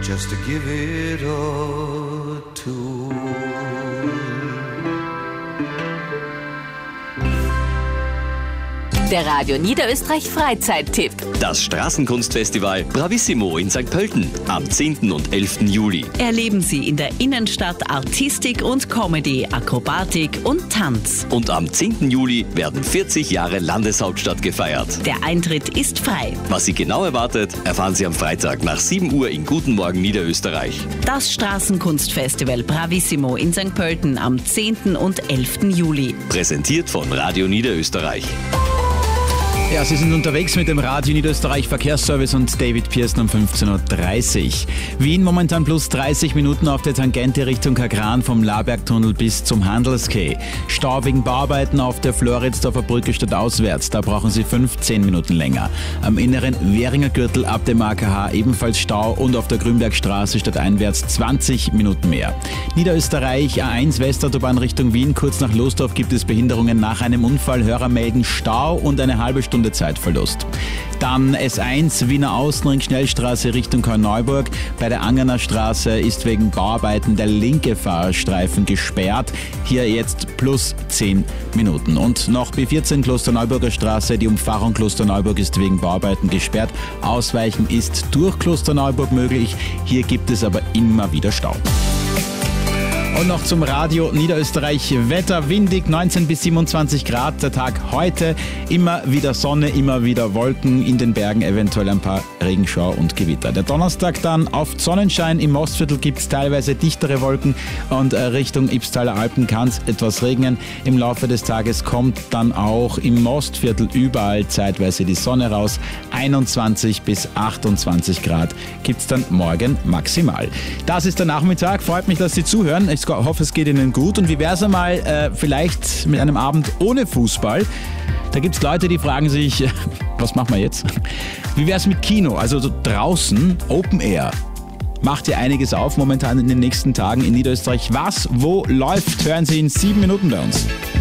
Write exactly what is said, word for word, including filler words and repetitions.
just to give it a tour. Der Radio Niederösterreich Freizeittipp. Das Straßenkunstfestival Bravissimo in Sankt Pölten am zehnten und elften Juli. Erleben Sie in der Innenstadt Artistik und Comedy, Akrobatik und Tanz. Und am zehnten Juli werden vierzig Jahre Landeshauptstadt gefeiert. Der Eintritt ist frei. Was Sie genau erwartet, erfahren Sie am Freitag nach sieben Uhr in Guten Morgen Niederösterreich. Das Straßenkunstfestival Bravissimo in Sankt Pölten am zehnten und elften Juli. Präsentiert von Radio Niederösterreich. Ja, Sie sind unterwegs mit dem Radio Niederösterreich Verkehrsservice und David Pearson um fünfzehn Uhr dreißig. Wien momentan plus dreißig Minuten auf der Tangente Richtung Kagran vom Labergtunnel bis zum Handelskeh. Stau wegen Bauarbeiten auf der Floridsdorfer Brücke stadtauswärts. Da brauchen Sie fünfzehn Minuten länger. Am inneren Währinger Gürtel ab dem A K H ebenfalls Stau und auf der Grünbergstraße stadteinwärts zwanzig Minuten mehr. Niederösterreich A eins Westautobahn Richtung Wien. Kurz nach Losdorf gibt es Behinderungen nach einem Unfall. Hörer melden Stau und eine halbe Stunde Zeitverlust. Dann S eins Wiener Außenring Schnellstraße Richtung Korneuburg. Bei der Angerner Straße ist wegen Bauarbeiten der linke Fahrstreifen gesperrt. Hier jetzt plus zehn Minuten. Und noch B vierzehn Klosterneuburger Straße. Die Umfahrung Klosterneuburg ist wegen Bauarbeiten gesperrt. Ausweichen ist durch Klosterneuburg möglich. Hier gibt es aber immer wieder Stau. Und noch zum Radio Niederösterreich Wetter, windig, neunzehn bis siebenundzwanzig Grad, der Tag heute, immer wieder Sonne, immer wieder Wolken, in den Bergen eventuell ein paar Regenschauer und Gewitter. Der Donnerstag dann auf Sonnenschein, im Mostviertel gibt es teilweise dichtere Wolken und Richtung Ybbstaler Alpen kann es etwas regnen. Im Laufe des Tages kommt dann auch im Mostviertel überall zeitweise die Sonne raus, einundzwanzig bis achtundzwanzig Grad gibt es dann morgen maximal. Das ist der Nachmittag, freut mich, dass Sie zuhören. Ich hoffe, es geht Ihnen gut. Und wie wäre es einmal äh, vielleicht mit einem Abend ohne Fußball? Da gibt es Leute, die fragen sich, was machen wir jetzt? Wie wäre es mit Kino? Also so draußen, Open Air. Macht ja einiges auf momentan in den nächsten Tagen in Niederösterreich. Was, wo läuft? Hören Sie in sieben Minuten bei uns.